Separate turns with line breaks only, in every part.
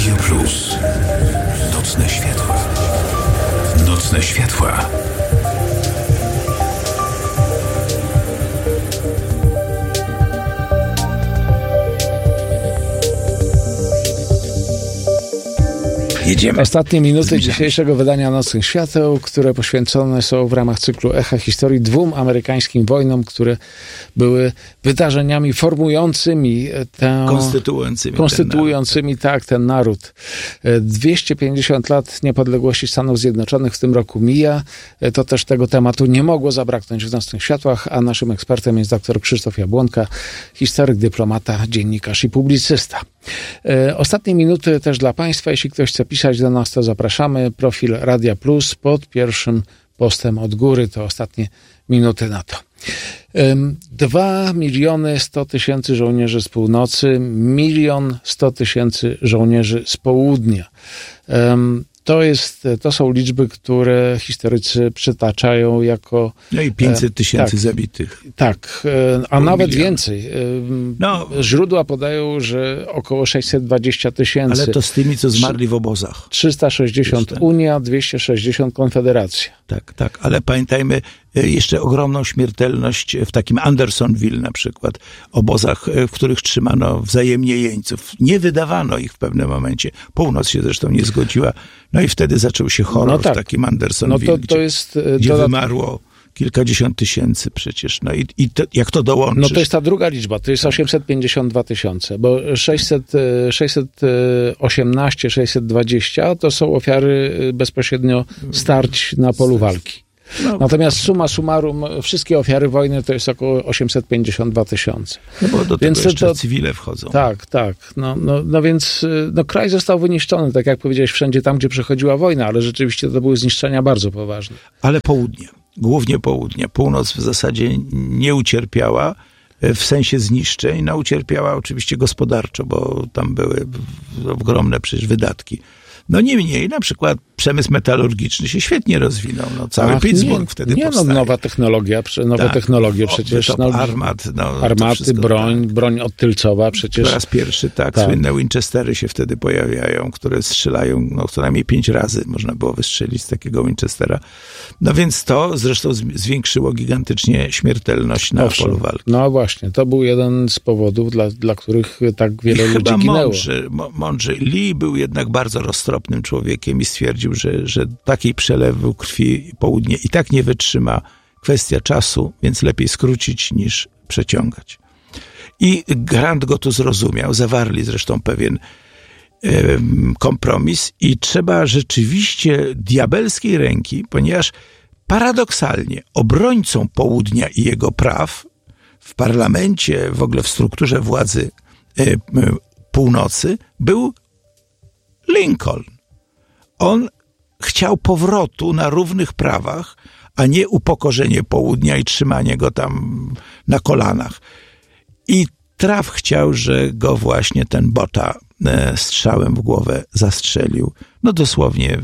Radio Plus. Nocne światła. Nocne światła.
Jedziemy. Ostatnie minuty dzisiejszego wydania Nocnych Świateł, które poświęcone są w ramach cyklu Echa Historii 2 amerykańskim wojnom, które były wydarzeniami formującymi tę... Konstytuującymi ten naród. 250 lat niepodległości Stanów Zjednoczonych w tym roku mija. To też tego tematu nie mogło zabraknąć w Nocnych Światłach, a naszym ekspertem jest dr Krzysztof Jabłonka, historyk, dyplomata, dziennikarz i publicysta. Ostatnie minuty też dla Państwa. Jeśli ktoś chce pisać do nas, to zapraszamy. Profil Radia Plus pod pierwszym postem od góry. To ostatnie minuty na to. 2 100 000 żołnierzy z północy, 1 100 000 żołnierzy z południa. To są liczby, które historycy przytaczają jako...
No i 500 000 zabitych.
Tak, a nawet więcej. Źródła podają, że około 620 000.
Ale to z tymi, co zmarli w obozach.
360 Unia, 260 Konfederacja.
Tak, ale pamiętajmy jeszcze ogromną śmiertelność w takim Andersonville na przykład, obozach, w których trzymano wzajemnie jeńców. Nie wydawano ich w pewnym momencie. Północ się zresztą nie zgodziła. No i wtedy zaczął się horror w takim Andersonville, gdzie wymarło kilkadziesiąt tysięcy przecież. No i to, jak to dołączysz?
No to jest ta druga liczba, to jest 852 000, bo 618, 620 to są ofiary bezpośrednio starć na polu walki. Natomiast summa summarum, wszystkie ofiary wojny to jest około 852 000.
No bo do tego jeszcze cywile wchodzą.
Tak. No więc kraj został wyniszczony, tak jak powiedziałeś, wszędzie tam, gdzie przechodziła wojna, ale rzeczywiście to były zniszczenia bardzo poważne.
Ale południe, głównie południe. Północ w zasadzie nie ucierpiała w sensie zniszczeń, ucierpiała oczywiście gospodarczo, bo tam były ogromne przecież wydatki. No niemniej, na przykład przemysł metalurgiczny się świetnie rozwinął. Cały Pittsburgh wtedy powstaje.
Nowe technologie przecież. Armaty, broń odtylcowa przecież.
Po raz pierwszy, słynne Winchestery się wtedy pojawiają, które strzelają, co najmniej 5 razy można było wystrzelić z takiego Winchestera. No więc to zresztą zwiększyło gigantycznie śmiertelność na polu walki.
No właśnie, to był jeden z powodów, dla których tak wiele ludzi ginęło.
Mądrze. Lee był jednak bardzo roztropnym człowiekiem i stwierdził, że takiej przelewu krwi południe i tak nie wytrzyma, kwestia czasu, więc lepiej skrócić niż przeciągać. I Grant go tu zrozumiał, zawarli zresztą pewien kompromis i trzeba rzeczywiście diabelskiej ręki, ponieważ paradoksalnie obrońcą południa i jego praw w parlamencie, w ogóle w strukturze władzy północy był Lincoln. On chciał powrotu na równych prawach, a nie upokorzenie południa i trzymanie go tam na kolanach. I traf chciał, że go właśnie ten Botha strzałem w głowę zastrzelił. No dosłownie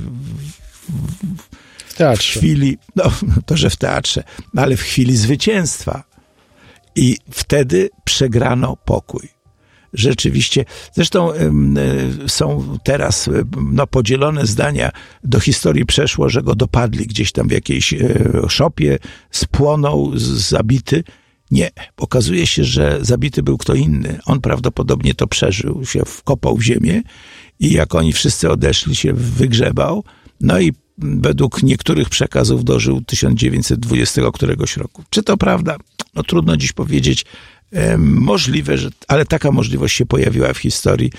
w teatrze.
Że w teatrze, ale w chwili zwycięstwa. I wtedy przegrano pokój. Rzeczywiście. Zresztą są teraz podzielone zdania. Do historii przeszło, że go dopadli gdzieś tam w jakiejś szopie, spłonął, zabity. Nie. Okazuje się, że zabity był kto inny. On prawdopodobnie to przeżył, się wkopał w ziemię i jak oni wszyscy odeszli, się wygrzebał. No i według niektórych przekazów dożył 1920 któregoś roku. Czy to prawda? No trudno dziś powiedzieć. Możliwe, ale taka możliwość się pojawiła w historii,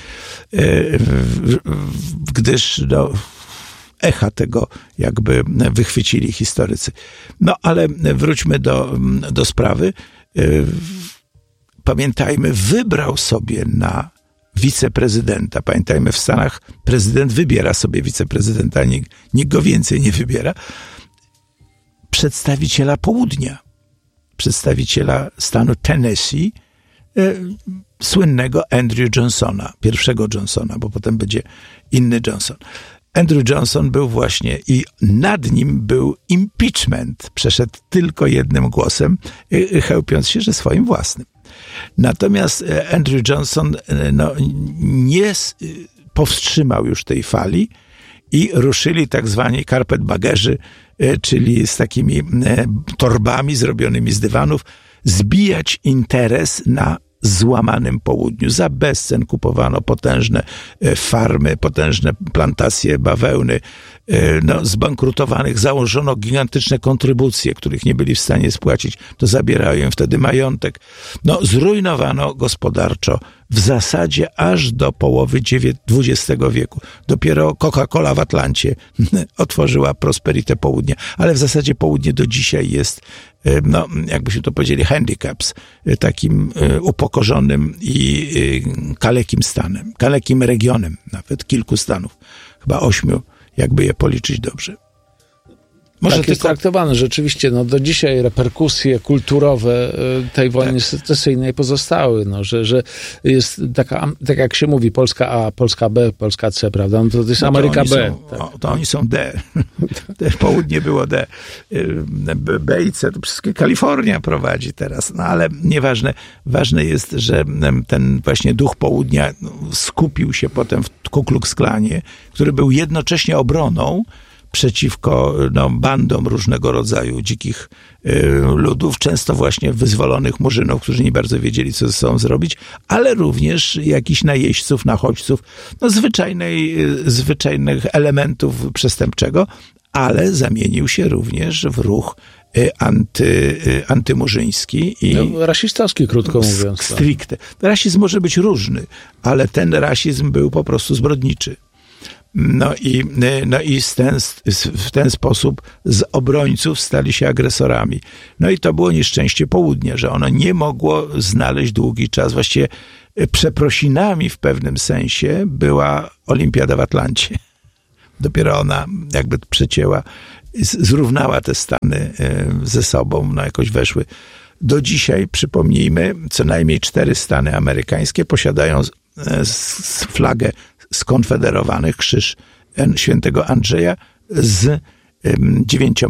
gdyż echa tego jakby wychwycili historycy. No ale wróćmy do sprawy. Pamiętajmy, wybrał sobie na wiceprezydenta. Pamiętajmy, w Stanach prezydent wybiera sobie wiceprezydenta, nikt go więcej nie wybiera. Przedstawiciela południa. Przedstawiciela stanu Tennessee, słynnego Andrew Johnsona, pierwszego Johnsona, bo potem będzie inny Johnson. Andrew Johnson był właśnie i nad nim był impeachment. Przeszedł tylko jednym głosem, chełpiąc się, że swoim własnym. Natomiast Andrew Johnson nie powstrzymał już tej fali i ruszyli tak zwani carpetbaggerzy, czyli z takimi torbami zrobionymi z dywanów, zbijać interes na złamanym południu. Za bezcen kupowano potężne farmy, potężne plantacje bawełny, zbankrutowanych, założono gigantyczne kontrybucje, których nie byli w stanie spłacić, to zabierają im wtedy majątek. Zrujnowano gospodarczo w zasadzie aż do połowy XX wieku. Dopiero Coca-Cola w Atlancie otworzyła prosperitę południa, ale w zasadzie południe do dzisiaj jest, jakbyśmy to powiedzieli, handicaps, takim upokorzonym i kalekim stanem, kalekim regionem, nawet kilku stanów, chyba 8, jakby je policzyć dobrze.
Może tak jest traktowane. Rzeczywiście, do dzisiaj reperkusje kulturowe tej wojny secesyjnej pozostały. Że jest taka, tak jak się mówi, Polska A, Polska B, Polska C, prawda? To jest Ameryka B.
To oni są D. Południe było D. B i C, to wszystkie Kalifornia prowadzi teraz. Ale nieważne. Ważne jest, że ten właśnie duch południa skupił się potem w Ku Klux Klanie, który był jednocześnie obroną przeciwko bandom różnego rodzaju dzikich ludów, często właśnie wyzwolonych murzynów, którzy nie bardzo wiedzieli, co ze sobą zrobić, ale również jakichś najeźdźców, nachodźców, zwyczajnych elementów przestępczego, ale zamienił się również w ruch antymurzyński i
rasistowski, krótko mówiąc.
Stricte. Rasizm może być różny, ale ten rasizm był po prostu zbrodniczy. I w ten sposób z obrońców stali się agresorami. I to było nieszczęście południa, że ono nie mogło znaleźć długi czas. Właściwie przeprosinami w pewnym sensie była Olimpiada w Atlancie. Dopiero ona jakby przecięła, zrównała te stany ze sobą, jakoś weszły. Do dzisiaj, przypomnijmy, co najmniej 4 stany amerykańskie posiadają flagę skonfederowanych, krzyż świętego Andrzeja z 9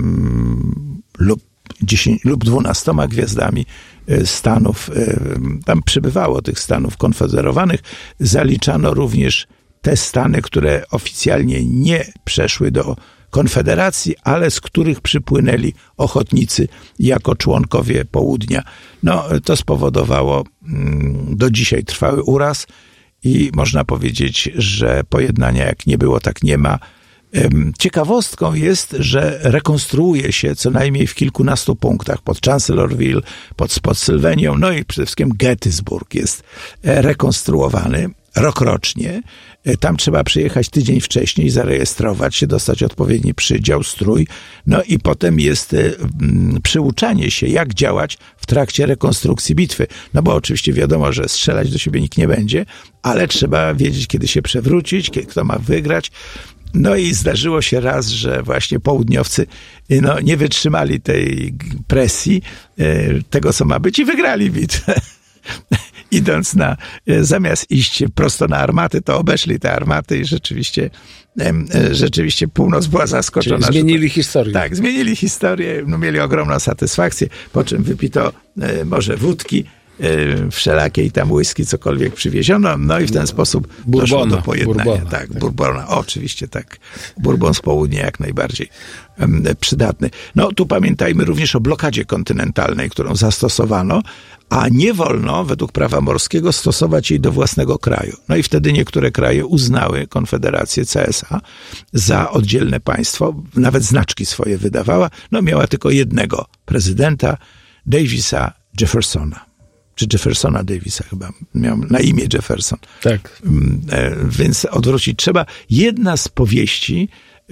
lub 12 gwiazdami stanów. Tam przybywało tych stanów konfederowanych. Zaliczano również te stany, które oficjalnie nie przeszły do Konfederacji, ale z których przypłynęli ochotnicy jako członkowie południa. To spowodowało do dzisiaj trwały uraz i można powiedzieć, że pojednania jak nie było, tak nie ma. Ciekawostką jest, że rekonstruuje się co najmniej w kilkunastu punktach. Pod Chancellorsville, pod Sylwenią, i przede wszystkim Gettysburg jest rekonstruowany rokrocznie. Tam trzeba przyjechać tydzień wcześniej, zarejestrować się, dostać odpowiedni przydział, strój. I potem jest przyuczanie się, jak działać w trakcie rekonstrukcji bitwy. Bo oczywiście wiadomo, że strzelać do siebie nikt nie będzie, ale trzeba wiedzieć, kiedy się przewrócić, kto ma wygrać. I zdarzyło się raz, że właśnie południowcy nie wytrzymali tej presji, tego co ma być, i wygrali bitwę. Idąc zamiast iść prosto na armaty, to obeszli te armaty i rzeczywiście północ była zaskoczona.
Czyli zmienili historię.
Tak, zmienili historię, mieli ogromną satysfakcję, po czym wypito może wódki, wszelakiej tam whisky, cokolwiek przywieziono, i w ten sposób doszło do pojednania.
Bourbona.
Tak, Bourbona, oczywiście tak. Bourbon z południa jak najbardziej przydatny. Tu pamiętajmy również o blokadzie kontynentalnej, którą zastosowano, a nie wolno według prawa morskiego stosować jej do własnego kraju. I wtedy niektóre kraje uznały Konfederację CSA za oddzielne państwo, nawet znaczki swoje wydawała. Miała tylko jednego prezydenta, Davisa Jeffersona. Czy Jeffersona Davisa chyba, miał na imię Jefferson.
Tak.
Więc odwrócić trzeba. Jedna z powieści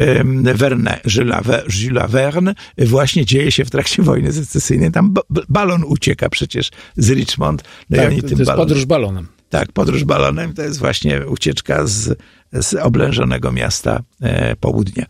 Julesa Verne właśnie dzieje się w trakcie wojny secesyjnej. Tam balon ucieka przecież z Richmond.
Tak, to jest podróż balonem.
Tak, podróż balonem to jest właśnie ucieczka z oblężonego miasta południa.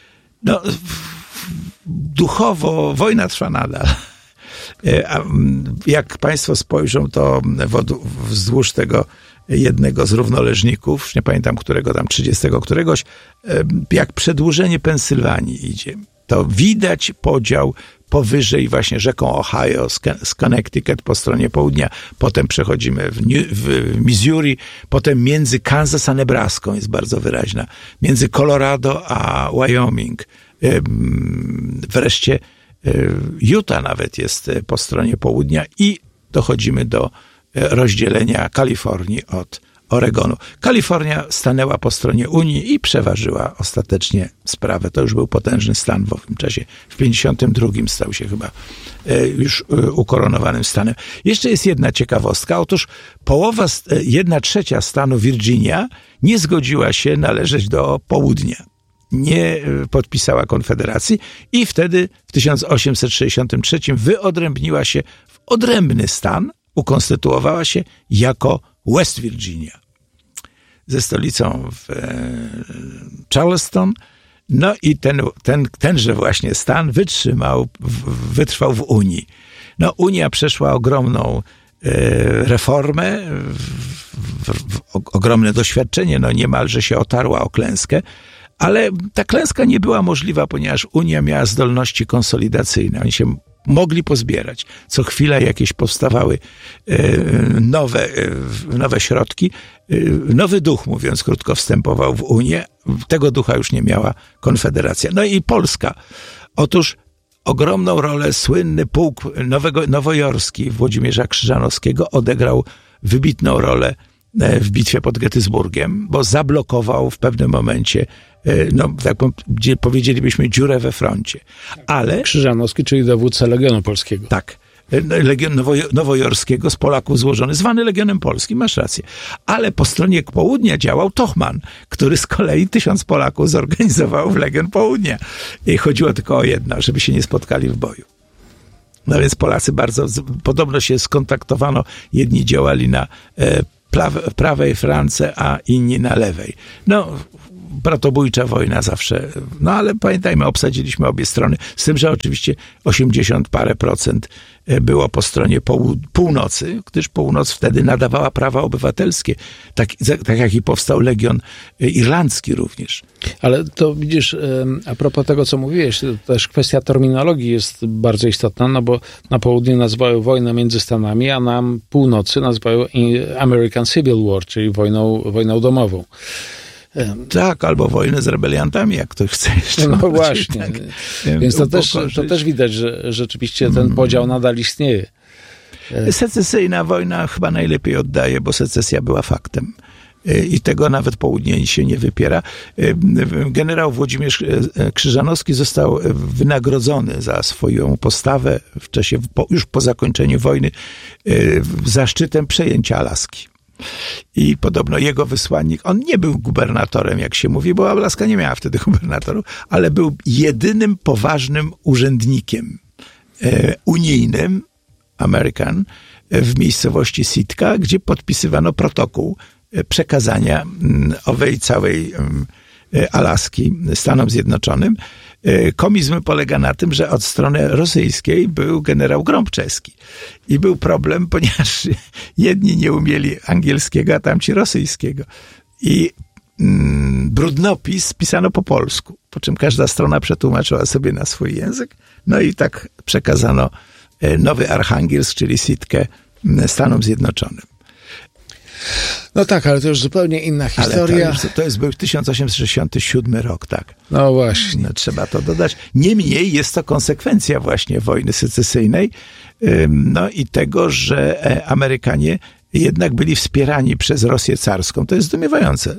Duchowo wojna trwa nadal. A jak państwo spojrzą, to wzdłuż tego jednego z równoleżników, nie pamiętam którego tam, 30 któregoś, jak przedłużenie Pensylwanii idzie. to widać podział powyżej właśnie rzeką Ohio z Connecticut po stronie południa, potem przechodzimy w Missouri, potem między Kansas a Nebraską jest bardzo wyraźna, między Colorado a Wyoming, wreszcie Utah nawet jest po stronie południa i dochodzimy do rozdzielenia Kalifornii od Oregonu. Kalifornia stanęła po stronie Unii i przeważyła ostatecznie sprawę. To już był potężny stan w owym czasie. W 1952 stał się chyba już ukoronowanym stanem. Jeszcze jest jedna ciekawostka. Otóż 1/3 stanu Virginia nie zgodziła się należeć do południa. Nie podpisała konfederacji i wtedy w 1863 wyodrębniła się w odrębny stan, ukonstytuowała się jako West Virginia ze stolicą w Charleston. No i tenże właśnie stan wytrwał w Unii. No, Unia przeszła ogromną reformę, ogromne doświadczenie, no niemalże się otarła o klęskę, ale ta klęska nie była możliwa, ponieważ Unia miała zdolności konsolidacyjne. Oni się mogli pozbierać. Co chwila jakieś powstawały nowe środki. Nowy duch, mówiąc krótko, wstępował w Unię. Tego ducha już nie miała Konfederacja. No i Polska. Otóż ogromną rolę słynny pułk nowojorski Włodzimierza Krzyżanowskiego odegrał wybitną rolę w bitwie pod Gettysburgiem, bo zablokował w pewnym momencie, no tak powiedzielibyśmy, dziurę we froncie. Ale
Krzyżanowski, czyli dowódca Legionu Polskiego.
Tak. Legion Nowojorskiego z Polaków złożony, zwany Legionem Polskim, masz rację. Ale po stronie południa działał Tochman, który z kolei 1000 Polaków zorganizował w Legion Południa. I chodziło tylko o jedno, żeby się nie spotkali w boju. No więc Polacy bardzo, podobno się skontaktowano, jedni działali na prawej flance, a inni na lewej. No, bratobójcza wojna zawsze. No ale pamiętajmy, obsadziliśmy obie strony. Z tym, że oczywiście 80 parę procent było po stronie północy, gdyż północ wtedy nadawała prawa obywatelskie. Tak jak i powstał Legion Irlandzki również.
Ale to widzisz, a propos tego, co mówiłeś, to też kwestia terminologii jest bardzo istotna, no bo na południu nazywają wojnę między Stanami, a na północy nazywają American Civil War, czyli wojną domową.
Tak, albo wojnę z rebeliantami, jak ktoś chce jeszcze.
No właśnie. Tak, więc to też widać, że rzeczywiście ten podział nadal istnieje.
Secesyjna wojna chyba najlepiej oddaje, bo secesja była faktem. I tego nawet południe się nie wypiera. Generał Włodzimierz Krzyżanowski został wynagrodzony za swoją postawę w czasie, już po zakończeniu wojny, zaszczytem przejęcia Alaski. I podobno jego wysłannik, on nie był gubernatorem, jak się mówi, bo Alaska nie miała wtedy gubernatorów, ale był jedynym poważnym urzędnikiem unijnym, American, w miejscowości Sitka, gdzie podpisywano protokół przekazania owej całej Alaski Stanom Zjednoczonym. Komizm polega na tym, że od strony rosyjskiej był generał Grąbczewski. I był problem, ponieważ jedni nie umieli angielskiego, a tamci rosyjskiego. I brudnopis pisano po polsku, po czym każda strona przetłumaczyła sobie na swój język. No i tak przekazano nowy Archangelsk, czyli Sitkę, Stanom Zjednoczonym.
No tak, ale to już zupełnie inna historia.
To był 1867 rok, tak.
No właśnie.
No, trzeba to dodać. Niemniej jest to konsekwencja właśnie wojny secesyjnej, no i tego, że Amerykanie jednak byli wspierani przez Rosję carską. To jest zdumiewające.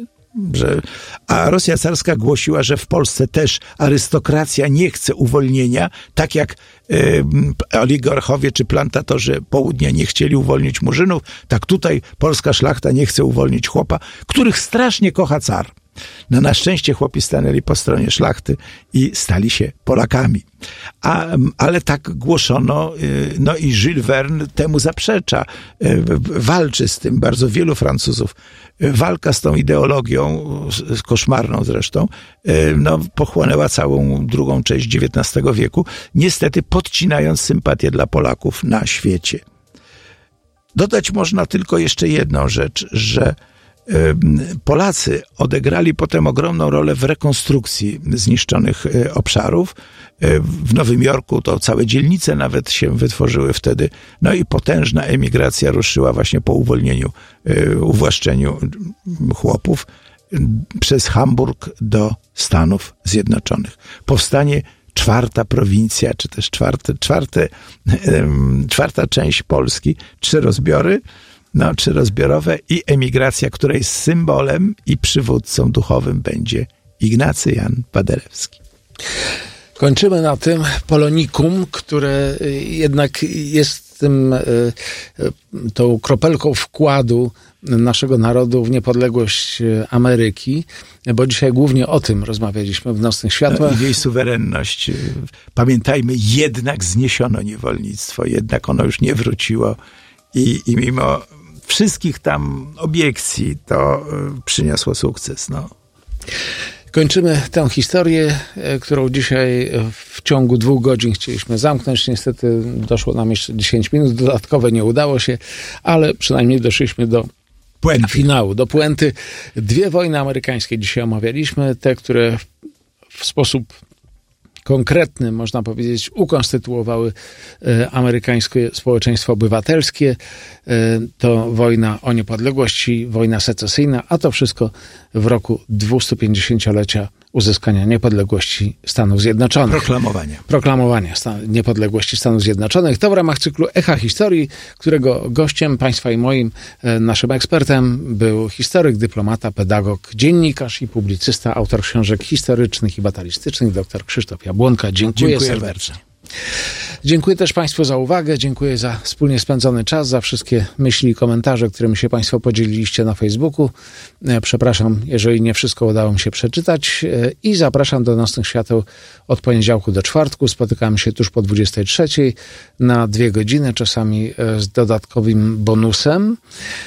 A Rosja carska głosiła, że w Polsce też arystokracja nie chce uwolnienia, tak jak oligarchowie czy plantatorzy południa nie chcieli uwolnić Murzynów, tak tutaj polska szlachta nie chce uwolnić chłopa, których strasznie kocha car. No na szczęście chłopi stanęli po stronie szlachty i stali się Polakami. Ale tak głoszono, no i Jules Verne temu zaprzecza. Walczy z tym bardzo wielu Francuzów. Walka z tą ideologią, koszmarną zresztą, no, pochłonęła całą drugą część XIX wieku, niestety podcinając sympatię dla Polaków na świecie. Dodać można tylko jeszcze jedną rzecz, że Polacy odegrali potem ogromną rolę w rekonstrukcji zniszczonych obszarów. W Nowym Jorku to całe dzielnice nawet się wytworzyły wtedy. No i potężna emigracja ruszyła właśnie po uwłaszczeniu chłopów przez Hamburg do Stanów Zjednoczonych. Powstanie czwarta prowincja, czy też czwarta część Polski, trzyrozbiorowe i emigracja, której symbolem i przywódcą duchowym będzie Ignacy Jan Paderewski.
Kończymy na tym polonikum, które jednak jest tą kropelką wkładu naszego narodu w niepodległość Ameryki, bo dzisiaj głównie o tym rozmawialiśmy w Nocnych Światłach.
I jej suwerenność. Pamiętajmy, jednak zniesiono niewolnictwo, jednak ono już nie wróciło i mimo wszystkich tam obiekcji to przyniosło sukces.
Kończymy tę historię, którą dzisiaj w ciągu 2 godzin chcieliśmy zamknąć. Niestety doszło nam jeszcze 10 minut, dodatkowe nie udało się, ale przynajmniej doszliśmy do finału, do puenty. 2 wojny amerykańskie dzisiaj omawialiśmy, te, które w sposób konkretny, można powiedzieć, ukonstytuowały amerykańskie społeczeństwo obywatelskie. To wojna o niepodległość i wojna secesyjna, a to wszystko w roku 250-lecia uzyskania niepodległości Stanów Zjednoczonych. Proklamowania niepodległości Stanów Zjednoczonych. To w ramach cyklu Echa Historii, którego gościem, państwa i moim, naszym ekspertem był historyk, dyplomata, pedagog, dziennikarz i publicysta, autor książek historycznych i batalistycznych, dr Krzysztof Jabłonka. Dziękuję serdecznie. Dziękuję też Państwu za uwagę, dziękuję za wspólnie spędzony czas, za wszystkie myśli i komentarze, którymi się Państwo podzieliliście na Facebooku. Przepraszam, jeżeli nie wszystko udało mi się przeczytać i zapraszam do Nocnych Świateł od poniedziałku do czwartku. Spotykamy się tuż po 23:00 na 2 godziny, czasami z dodatkowym bonusem.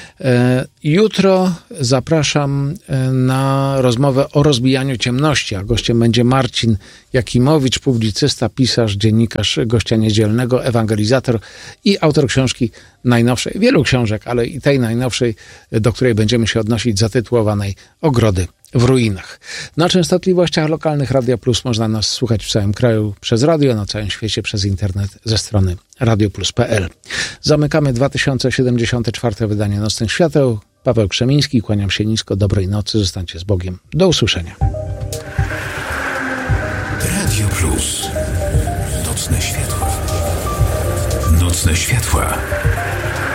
Jutro zapraszam na rozmowę o rozbijaniu ciemności, a gościem będzie Marcin Jakimowicz, publicysta, pisarz, dziennikarz Gościa Niedzielnego, ewangelizator i autor książki najnowszej, wielu książek, ale i tej najnowszej, do której będziemy się odnosić, zatytułowanej Ogrody w ruinach. Na częstotliwościach lokalnych Radia Plus można nas słuchać w całym kraju przez radio, na całym świecie przez internet ze strony radioplus.pl. Zamykamy 2074. wydanie Nocnych Świateł. Paweł Krzemiński, kłaniam się nisko, dobrej nocy, zostańcie z Bogiem. Do usłyszenia.
Radio Plus. Nocne światła. Nocne światła.